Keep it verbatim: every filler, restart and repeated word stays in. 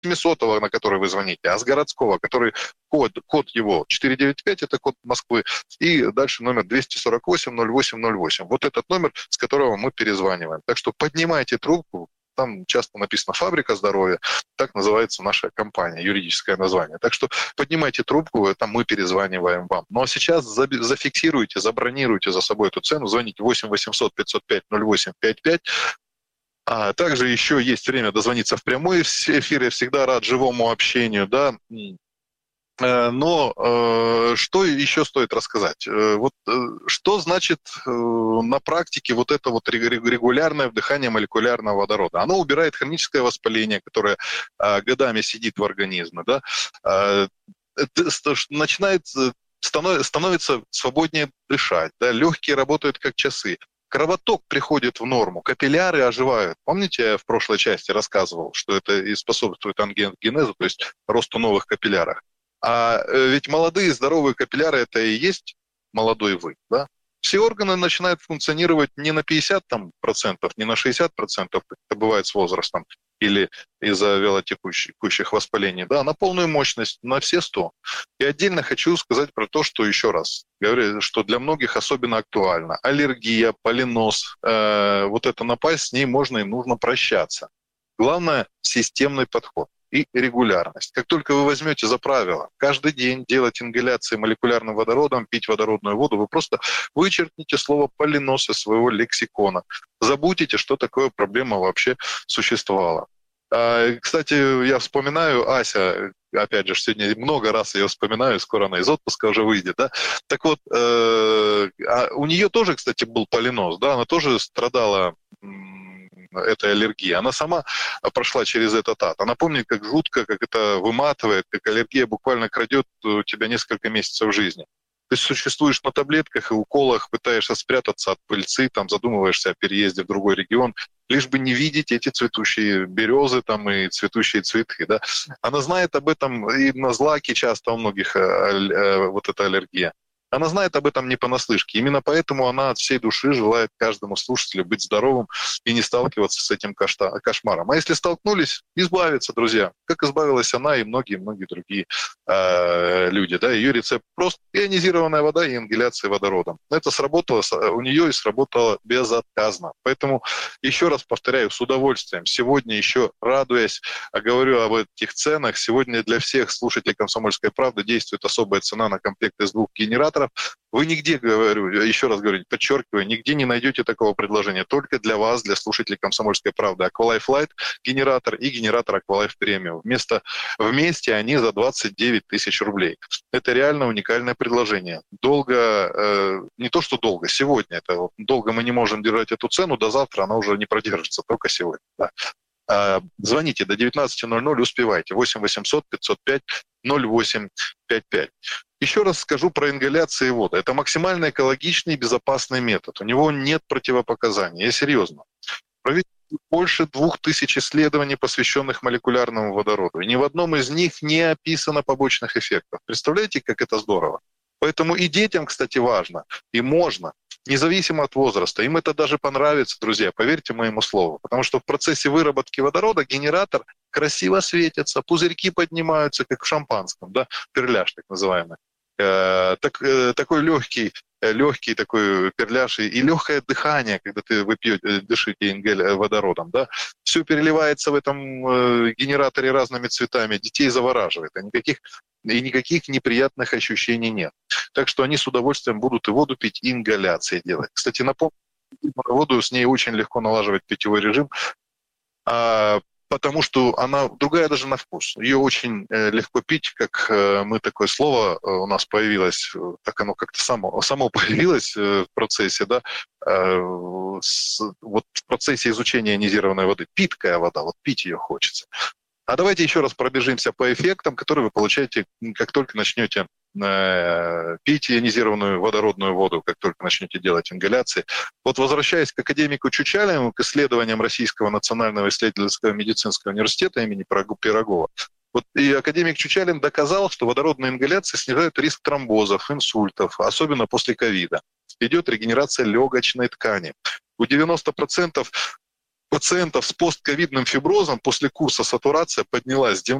семисотого, на который вы звоните, а с городского, который код, код его четыреста девяносто пять, это код Москвы, и дальше номер двести сорок восемь ноль восемь ноль восемь. Вот этот номер, с которого мы перезваниваем. Так что поднимайте трубку. Там часто написано «Фабрика здоровья», так называется наша компания, юридическое название. Так что поднимайте трубку, это мы перезваниваем вам. Ну а сейчас зафиксируйте, забронируйте за собой эту цену, звоните восемь восемьсот пятьсот пять ноль восемь пять пять. А также еще есть время дозвониться в прямой эфир, я всегда рад живому общению, да. Но э, что еще стоит рассказать? Э, вот, э, что значит э, на практике вот это вот регулярное вдыхание молекулярного водорода? Оно убирает хроническое воспаление, которое э, годами сидит в организме, да? э, начинает, станов, становится свободнее дышать, да? Легкие работают как часы. Кровоток приходит в норму, капилляры оживают. Помните, я в прошлой части рассказывал, что это и способствует ангиогенезу, то есть росту новых капилляров. А ведь молодые здоровые капилляры – это и есть молодой вы, да? Все органы начинают функционировать не на пятьдесят там, процентов, не на шестьдесят процентов, как это бывает с возрастом, или из-за вялотекущих воспалений, да, на полную мощность, на все сто. И отдельно хочу сказать про то, что еще раз говорю, что для многих особенно актуально. Аллергия, полинос, э, вот это напасть, с ней можно и нужно прощаться. Главное – системный подход и регулярность. Как только вы возьмете за правило каждый день делать ингаляции молекулярным водородом, пить водородную воду, вы просто вычеркните слово «полинос» из своего лексикона. Забудете, что такое проблема вообще существовала. Кстати, я вспоминаю, Ася, опять же, сегодня много раз ее вспоминаю, скоро она из отпуска уже выйдет, да. Так вот, э, у нее тоже, кстати, был полинос, да, она тоже страдала этой аллергии. Она сама прошла через этот ад. Она помнит, как жутко, как это выматывает, как аллергия буквально крадет у тебя несколько месяцев жизни. Ты существуешь на таблетках и уколах, пытаешься спрятаться от пыльцы, там задумываешься о переезде в другой регион, лишь бы не видеть эти цветущие березы там, и цветущие цветы. Да? Она знает об этом, и на злаке часто у многих вот эта аллергия. Она знает об этом не понаслышке. Именно поэтому она от всей души желает каждому слушателю быть здоровым и не сталкиваться с этим кошмаром. А если столкнулись, избавиться, друзья. Как избавилась она и многие-многие другие э, люди. Да? Ее рецепт просто ионизированная вода и ингаляция водородом. Это сработало у нее и сработало безотказно. Поэтому еще раз повторяю, с удовольствием. Сегодня еще радуясь, говорю об этих ценах. Сегодня для всех слушателей «Комсомольской правды» действует особая цена на комплект из двух генераторов. Вы нигде, говорю, еще раз говорю, подчеркиваю, нигде не найдете такого предложения. Только для вас, для слушателей «Комсомольской правды». Aqualife Light генератор и генератор Aqualife Premium. Вместо, вместе они за двадцать девять тысяч рублей. Это реально уникальное предложение. Долго, э, не то что долго, сегодня. Это вот, долго мы не можем держать эту цену, до завтра она уже не продержится, только сегодня. Да. Э, звоните до девятнадцати ноль-ноль, успевайте. восемь восемьсот пятьсот пять ноль восемь пять пять. Еще раз скажу про ингаляции воды. Это максимально экологичный и безопасный метод. У него нет противопоказаний. Я серьезно. Проведено больше двух тысяч исследований, посвященных молекулярному водороду. И ни в одном из них не описано побочных эффектов. Представляете, как это здорово? Поэтому и детям, кстати, важно, и можно, независимо от возраста. Им это даже понравится, друзья, поверьте моему слову. Потому что в процессе выработки водорода генератор красиво светится, пузырьки поднимаются, как в шампанском, да, перляж так называемый. Э, так, э, такой легкий, э, легкий такой перляж и, и легкое дыхание, когда ты выпьете, дышите ингель водородом, да. Все переливается в этом э, генераторе разными цветами, детей завораживает, а никаких и никаких неприятных ощущений нет. Так что они с удовольствием будут и воду пить, и ингаляции делать. Кстати, напомню, воду с ней очень легко налаживать питьевой режим, а, потому что она другая даже на вкус. Ее очень э, легко пить, как э, мы такое слово э, у нас появилось, так оно как-то само, само появилось э, в процессе, да, э, с, вот в процессе изучения ионизированной воды. Питкая вода, вот пить ее хочется. А давайте еще раз пробежимся по эффектам, которые вы получаете, как только начнете э, пить ионизированную водородную воду, как только начнете делать ингаляции. Вот возвращаясь к академику Чучалину, к исследованиям Российского национального исследовательского медицинского университета имени Пирогова, вот и академик Чучалин доказал, что водородные ингаляции снижают риск тромбозов, инсультов, особенно после ковида. Идет регенерация легочной ткани. У девяноста процентов пациентов с постковидным фиброзом после курса сатурация поднялась с